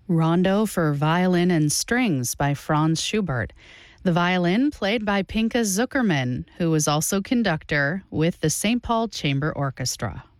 Rondo for Violin and Strings by Franz Schubert. The violin played by Pinka Zuckerman, who was also conductor with the St. Paul Chamber Orchestra.